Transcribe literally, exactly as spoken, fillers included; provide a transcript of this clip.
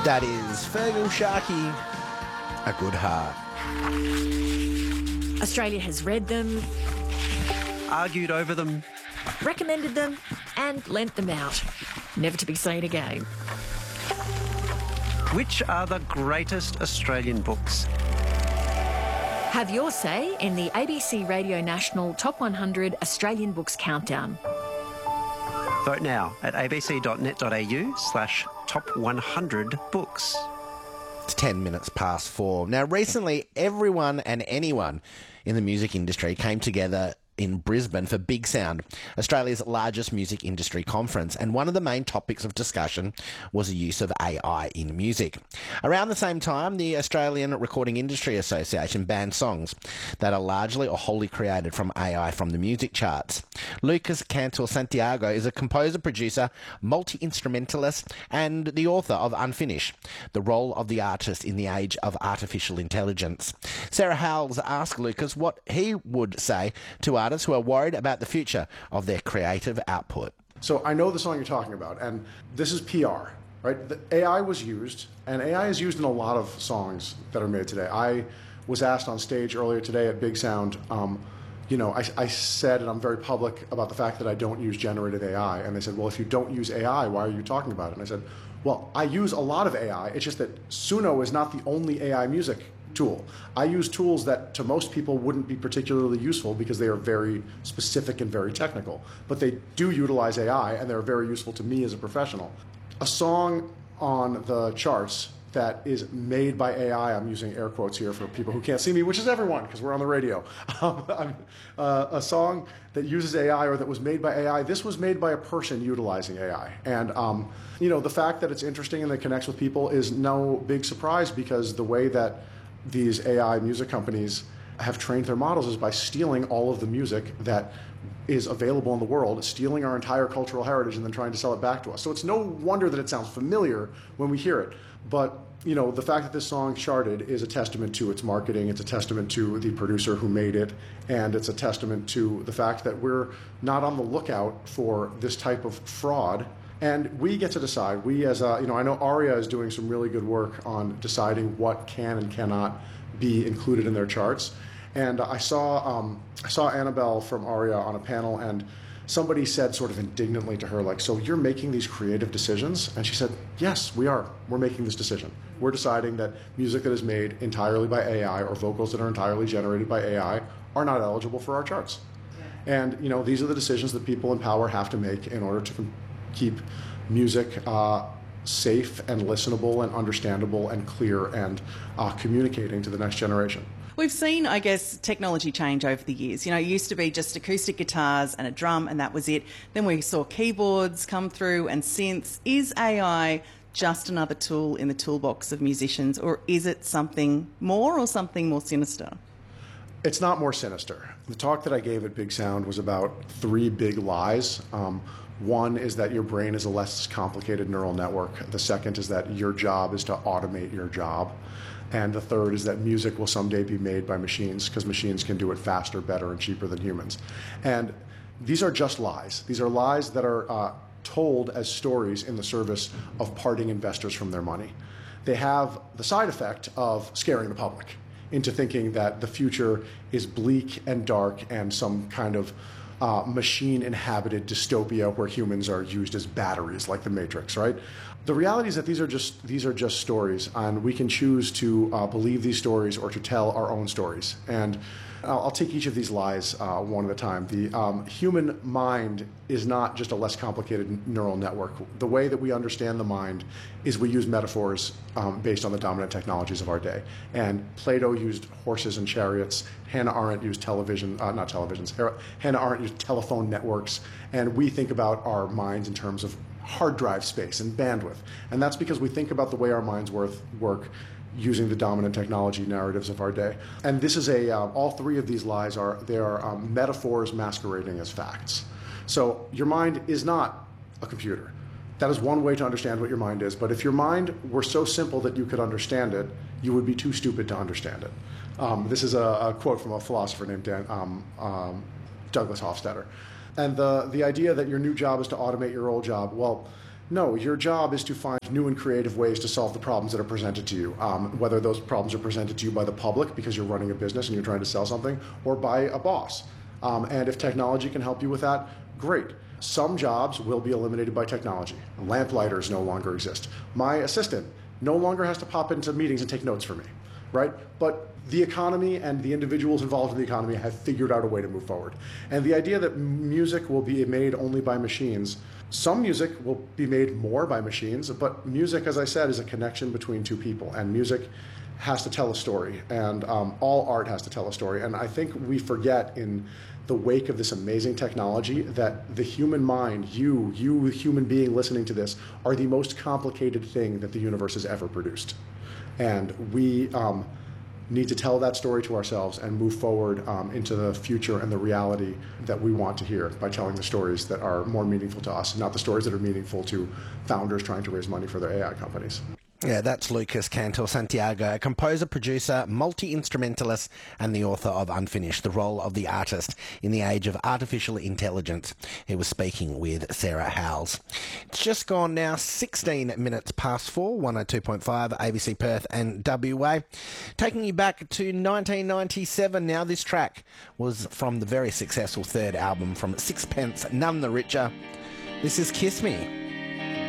That is Fergal Sharkey, A Good Heart. Australia has read them, argued over them, recommended them and lent them out, never to be seen again. Which are the greatest Australian books? Have your say in the A B C Radio National Top one hundred Australian Books Countdown. Vote now at abc.net.au slash top 100 books. It's ten minutes past four. Now, recently, everyone and anyone in the music industry came together in Brisbane for Big Sound, Australia's largest music industry conference, and one of the main topics of discussion was the use of A I in music. Around the same time, the Australian Recording Industry Association banned songs that are largely or wholly created from A I from the music charts. Lucas Cantor Santiago is a composer, producer, multi-instrumentalist, and the author of Unfinished, The Role of the Artist in the Age of Artificial Intelligence. Sarah Howells asked Lucas what he would say to artists who are worried about the future of their creative output. So I know the song you're talking about, and this is P R, right? The A I was used, and A I is used in a lot of songs that are made today. I was asked on stage earlier today at Big Sound, um, you know, I, I said, and I'm very public about the fact that I don't use generative A I, and they said, well, if you don't use A I, why are you talking about it? And I said, well, I use a lot of A I, it's just that Suno is not the only A I music tool. I use tools that to most people wouldn't be particularly useful because they are very specific and very technical, but they do utilize A I and they're very useful to me as a professional. A song on the charts that is made by A I, I'm using air quotes here for people who can't see me, which is everyone because we're on the radio. Um, uh, a song that uses A I or that was made by A I, this was made by a person utilizing A I. And um, you know, the fact that it's interesting and that it connects with people is no big surprise because the way that these A I music companies have trained their models is by stealing all of the music that is available in the world, stealing our entire cultural heritage and then trying to sell it back to us. So it's no wonder that it sounds familiar when we hear it. But you know, the fact that this song charted is a testament to its marketing, it's a testament to the producer who made it, and it's a testament to the fact that we're not on the lookout for this type of fraud. And we get to decide. We as a, you know, I know Aria is doing some really good work on deciding what can and cannot be included in their charts. And I saw, um, I saw Annabelle from Aria on a panel, and somebody said sort of indignantly to her, like, so you're making these creative decisions? And she said, yes, we are. We're making this decision. We're deciding that music that is made entirely by A I or vocals that are entirely generated by A I are not eligible for our charts. Yeah. And, you know, these are the decisions that people in power have to make in order to keep music uh, safe and listenable and understandable and clear and uh, communicating to the next generation. We've seen, I guess, technology change over the years. You know, it used to be just acoustic guitars and a drum and that was it. Then we saw keyboards come through and synths. Is A I just another tool in the toolbox of musicians, or is it something more or something more sinister? It's not more sinister. The talk that I gave at Big Sound was about three big lies. Um, One is that your brain is a less complicated neural network. The second is that your job is to automate your job. And the third is that music will someday be made by machines because machines can do it faster, better, and cheaper than humans. And these are just lies. These are lies that are uh, told as stories in the service of parting investors from their money. They have the side effect of scaring the public into thinking that the future is bleak and dark and some kind of Uh, machine-inhabited dystopia where humans are used as batteries like the Matrix, right? The reality is that these are just these are just stories, and we can choose to uh, believe these stories or to tell our own stories. And I'll, I'll take each of these lies uh, one at a time. The um, human mind is not just a less complicated neural network. The way that we understand the mind is we use metaphors um, based on the dominant technologies of our day. And Plato used horses and chariots. Hannah Arendt used television, uh, not televisions, Hannah Arendt used telephone networks. And we think about our minds in terms of hard drive space and bandwidth. And that's because we think about the way our minds work using the dominant technology narratives of our day. And this is a, uh, all three of these lies are, they are um, metaphors masquerading as facts. So your mind is not a computer. That is one way to understand what your mind is. But if your mind were so simple that you could understand it, you would be too stupid to understand it. Um, this is a, a quote from a philosopher named Dan, um, um, Douglas Hofstadter. And the, the idea that your new job is to automate your old job, well, No, your job is to find new and creative ways to solve the problems that are presented to you, um, whether those problems are presented to you by the public because you're running a business and you're trying to sell something, or by a boss. Um, and if technology can help you with that, great. Some jobs will be eliminated by technology. Lamplighters no longer exist. My assistant no longer has to pop into meetings and take notes for me, right? But the economy and the individuals involved in the economy have figured out a way to move forward. And the idea that music will be made only by machines, some music will be made more by machines, but music, as I said, is a connection between two people, and music has to tell a story, and um, all art has to tell a story. And I think we forget in the wake of this amazing technology that the human mind, you, you human being listening to this, are the most complicated thing that the universe has ever produced. And we um, need to tell that story to ourselves and move forward um, into the future and the reality that we want to hear by telling the stories that are more meaningful to us, not the stories that are meaningful to founders trying to raise money for their A I companies. Yeah, that's Lucas Cantor Santiago, a composer, producer, multi-instrumentalist, and the author of Unfinished, the role of the artist in the age of artificial intelligence. He was speaking with Sarah Howells. It's just gone now sixteen minutes past four, one oh two point five, A B C Perth and W A. Taking you back to nineteen ninety-seven now, this track was from the very successful third album from Sixpence None the Richer. This is Kiss Me.